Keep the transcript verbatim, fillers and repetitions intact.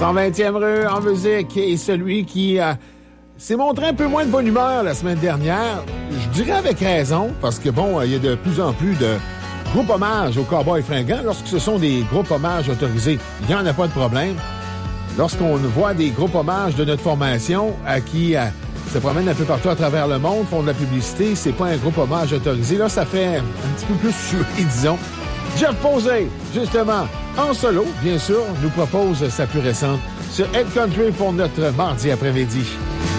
cent vingtième rue en musique et celui qui euh, s'est montré un peu moins de bonne humeur la semaine dernière. Je dirais avec raison, parce que bon, il y a de plus en plus de groupes hommages aux Cowboys fringants. Lorsque ce sont des groupes hommages autorisés, il n'y en a pas de problème. Lorsqu'on voit des groupes hommages de notre formation à qui euh, se promènent un peu partout à travers le monde, font de la publicité, c'est pas un groupe hommage autorisé. Là, ça fait un petit peu plus suer, disons. Jeff Posey, justement, en solo, bien sûr, nous propose sa plus récente sur Head Country pour notre mardi après-midi.